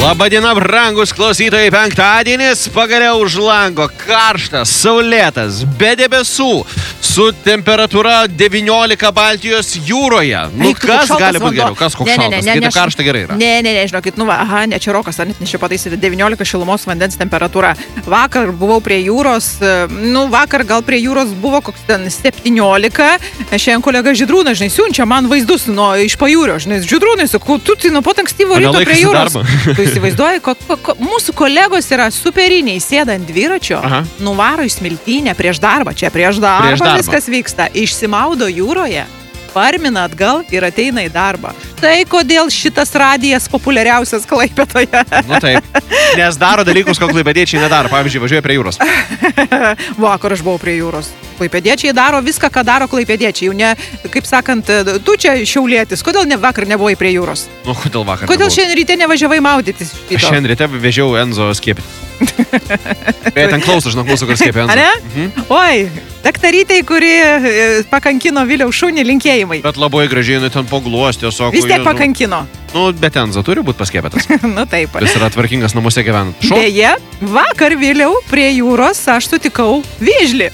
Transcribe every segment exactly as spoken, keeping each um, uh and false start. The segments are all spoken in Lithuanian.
Labadiena, brangus klausytojai, penktadienis, pagaliau už lango, karštas, saulėtas, be debesų, su temperatūra devyniolika Baltijos jūroje. Nu, Eik, kas gali būti vanduo. geriau? Kas koks Ne, ne, ne, šaltas? ne, Kaip ne, karšta gerai yra? Ne, ne, ne, žinokit, nu va, aha, ne čia rokas, ar net nešio pataisyti, devyniolika šilumos vandens temperatūra. Vakar buvau prie jūros, nu, vakar gal prie jūros buvo koks ten septyniolika. Šiandien kolega Žydrūnas, žinai, siunčia man vaizdus nuo iš pajūrio, žinai, Žydrūnai, sakau, tu tai nuo pat ankstyvo ryto prie jūros. Tu įsivaizduoji, ko, ko, ko, mūsų kolegos yra superiniai, sėda ant dviračio, aha, nuvaro į smiltynę prieš darbą, čia prieš darbą, prieš darbą viskas vyksta, išsimaudo jūroje, parmina atgal ir ateina į darbą. Tai kodėl šitas radijas populiariausias Klaipėdoje? Nu taip, nes daro dalykus, ko klaipėdiečiai nedaro. Pavyzdžiui, važiuoja prie jūros. Vakar aš buvau prie jūros. Klaipėdiečiai daro viską, ką daro klaipėdiečiai. Jau ne, kaip sakant, tu čia šiaulietis. Kodėl ne vakar nebuvai prie jūros? Nu, kodėl vakar Kodėl nebuvau? šiandien ryte nevažiavai maudytis? Aš šiandien ryte vežiau Enzo skiepyti. Jei ten klauso, žinau, klauso, kur skiepė Enzo. Ar ne? Mhm. Oi, daktarytei, kuri pakankino Viliaus šunį, linkėjimai. Bet labai gražiai, jinai ten pagluosti, tiesiog. Vis tiek pakankino. Nu, bet Enzo turi būti paskiepėtas. Nu taip. Jis yra tvarkingas namuose gyvenant. Šau? Beje, vakar vėliau prie jūros aš sutikau vėžlį.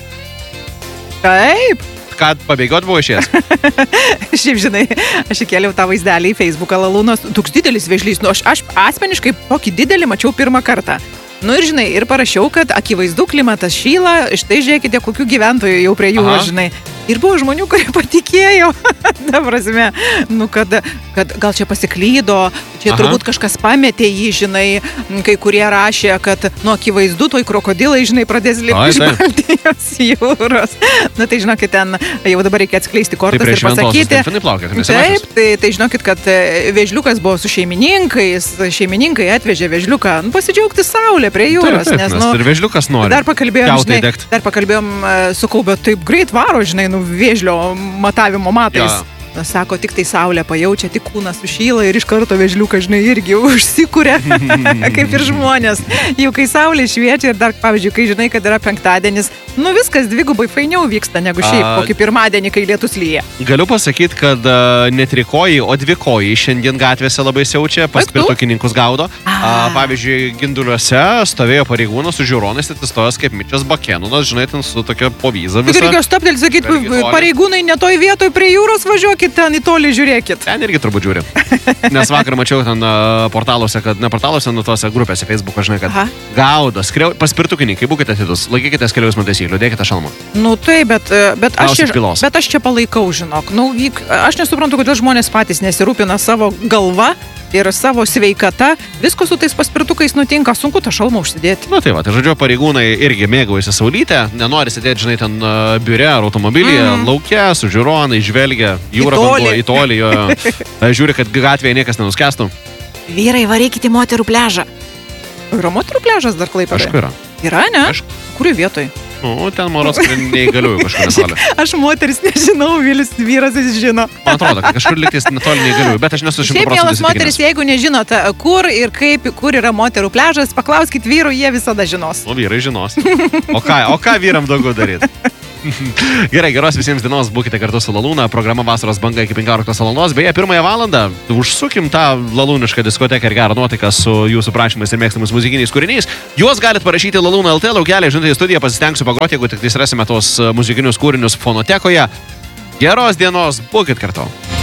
Taip. Ką, pabėgiot buvo išėjęs? Šiaip, žinai, aš įkėliau tą vaizdelį į Facebooką Lalūnos. Toks didelis vėžlys. Nu, aš, aš asmeniškai tokį didelį mačiau pirmą kartą. Nu ir, žinai, ir parašiau, kad akivaizdu klimatas šyla, štai žiūrėkite, kokių gyventojų jau prie jūros, žinai. Ir buvo žmonių, kurie patikėjo, ta prasme, nu, kad, kad gal čia pasiklydo, čia aha, turbūt kažkas pametė jį, žinai, kai kurie rašė, kad, nu, akivaizdu, toj krokodilai, žinai, pradės lipti iš Baltijos jūros. Na, tai, žinokit, ten jau dabar reikia atskleisti kortas ir pasakyti. Taip, tai, tai žinokit, kad vėžliukas buvo su šeimininkais, šeimininkai atvežė vėžliuką, nu, pasidžiaugti saulė prie jūros, taip, taip, nes, nu, ir vėžliukas nori. Dar pakalbėjom, žinai, dar pakalbėjom, sakau, bet taip greit varo, žinai, nu, vėžlio matavimo matais. Ja. Sako, tik tai saulė pajaučia, tik kūnas sušyla ir iš karto vėžliukas, žinai, irgi užsikuria, kaip ir žmonės. Jau kai saulė šviečia ir dar, pavyzdžiui, kai žinai, kad yra penktadienis, nu viskas dvigubai fainiau vyksta negu šiaip, A... kokį pirmadienį, kai lietus lyja. Galiu pasakyti, kad uh, ne trikoji, o dvikoji šiandien gatvėse labai siaučia, paspirtukininkus gaudo. Uh, pavyzdžiui, Ginduliuose stovėjo pareigūnas su žiūronais, tai atsistojęs kaip Mičias Bakėnunas, žinai, ten su tokia povyza visa. Tik reikėjo stoptelti, sakyti, pareigūnai ne toj vietoj prie jūros važiuok. Ten į tolį žiūrėkit. Ten irgi turbūt žiūri. Nes vakar mačiau ten uh, portaluose, kad ne portaluose, nu tose grupėse Facebook'o, žinai, kad aha, gaudo, skriau, paspirtukininkai, būkite atidus, laikykite kelių eismo taisyklių, dėkite šalmą. Nu tai, bet, bet, aš čia, bet aš čia palaikau, žinok. Nu, aš nesuprantu, kodėl žmonės patys nesirūpina savo galva ir savo sveikata. Visko su tais paspirtukais nutinka, sunku tą šalmą užsidėti. Na tai va, tai žodžiu, pareigūnai irgi mėgaujasi saulytę, nenori sėdėti, žinai, ten uh, biure ar automobilyje, mm. lauke, su žiūronai, žvelgia, jūra vanduo į tolį, jo, žiūri, kad gatvėje niekas nenuskęstų. Vyrai, varykite į moterų pliažą. Yra moterų pliažas dar Klaipėdoje? Kažkur yra. Yra, ne? Kažkur. Kurių vietoj? Nu, ten moros neįgaliųjų kažkur netoli. Aš moteris nežinau, Vilius vyras jis žino. Man atrodo, kad kažkur liktis netoli neįgaliųjų, bet aš nesu šimtu procentų įsitikinęs. Šiaip, mielas moteris, jeigu nežinot, kur ir kaip, kur yra moterų pliažas, paklauskit vyrų, jie visada žinos. O vyrai žinos. O ką, o ką vyram daugiau daryti? Gerai, geros visiems dienos, būkite kartu su Lalūna, programa Vasaros banga iki penkioliktos valandos. Beje, pirmąją valandą užsukim tą lalūnišką diskoteką ir gerą nuotaiką su jūsų prašymais ir mėgstamais muzikiniais kūriniais. Juos galite parašyti Lalūna L T, laukelė, žinutė į studiją, pasistengsiu pagroti, jeigu tik tai rasime tos muzikinius kūrinius fonotekoje. Geros dienos, būkite kartu.